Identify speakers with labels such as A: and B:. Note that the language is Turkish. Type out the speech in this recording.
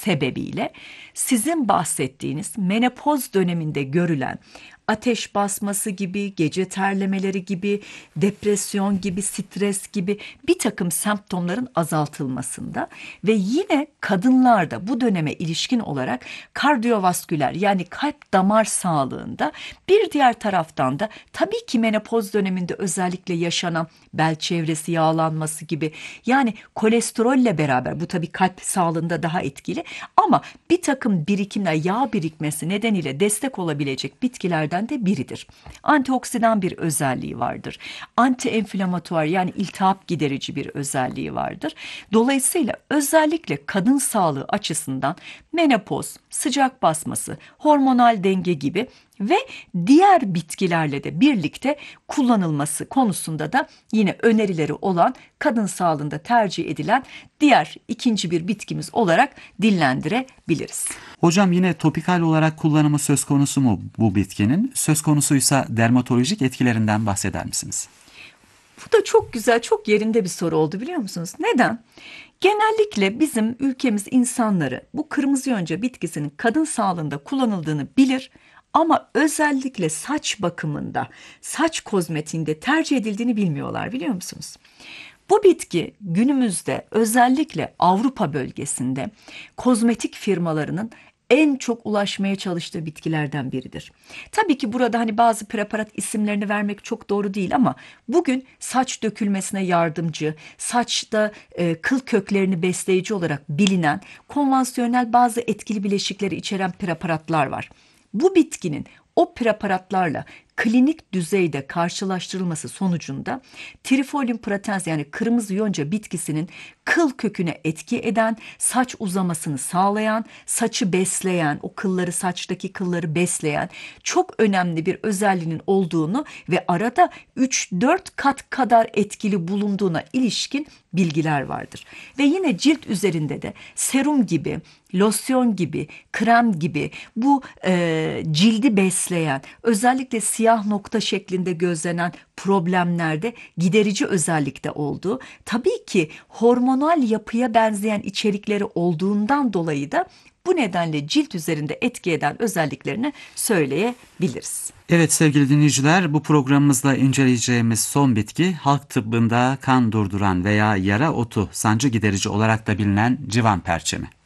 A: sebebiyle sizin bahsettiğiniz menopoz döneminde görülen ateş basması gibi, gece terlemeleri gibi, depresyon gibi, stres gibi bir takım semptomların azaltılmasında ve yine kadınlarda bu döneme ilişkin olarak kardiyovasküler yani kalp damar sağlığında, bir diğer taraftan da tabii ki menopoz döneminde özellikle yaşanan bel çevresi yağlanması gibi, yani kolesterolle beraber, bu tabii kalp sağlığında daha etkili ama bir takım birikimler, yağ birikmesi nedeniyle destek olabilecek bitkilerden de biridir. Antioksidan bir özelliği vardır. Antienflamatuar yani iltihap giderici bir özelliği vardır. Dolayısıyla özellikle kadın sağlığı açısından menopoz, sıcak basması, hormonal denge gibi ve diğer bitkilerle de birlikte kullanılması konusunda da yine önerileri olan, kadın sağlığında tercih edilen diğer ikinci bir bitkimiz olarak dillendirebiliriz.
B: Hocam, yine topikal olarak kullanımı söz konusu mu bu bitkinin? Söz konusuysa dermatolojik etkilerinden bahseder misiniz?
A: Bu da çok güzel, çok yerinde bir soru oldu, biliyor musunuz? Neden? Genellikle bizim ülkemiz insanları bu kırmızı yonca bitkisinin kadın sağlığında kullanıldığını bilir ama özellikle saç bakımında, saç kozmetiğinde tercih edildiğini bilmiyorlar, biliyor musunuz? Bu bitki günümüzde özellikle Avrupa bölgesinde kozmetik firmalarının en çok ulaşmaya çalıştığı bitkilerden biridir. Tabii ki burada hani bazı preparat isimlerini vermek çok doğru değil ama bugün saç dökülmesine yardımcı, saçta kıl köklerini besleyici olarak bilinen konvansiyonel bazı etkili bileşikleri içeren preparatlar var. Bu bitkinin o preparatlarla klinik düzeyde karşılaştırılması sonucunda Trifolium pratense yani kırmızı yonca bitkisinin kıl köküne etki eden, saç uzamasını sağlayan, saçı besleyen, o kılları, saçtaki kılları besleyen çok önemli bir özelliğinin olduğunu ve arada 3-4 kat kadar etkili bulunduğuna ilişkin bilgiler vardır. Ve yine cilt üzerinde de serum gibi, losyon gibi, krem gibi bu cildi besleyen, özellikle siyah nokta şeklinde gözlenen problemlerde giderici özellikte olduğu, tabii ki hormonal yapıya benzeyen içerikleri olduğundan dolayı da bu nedenle cilt üzerinde etki eden özelliklerini söyleyebiliriz.
B: Evet sevgili dinleyiciler, bu programımızda inceleyeceğimiz son bitki halk tıbbında kan durduran veya yara otu, sancı giderici olarak da bilinen civan perçemi.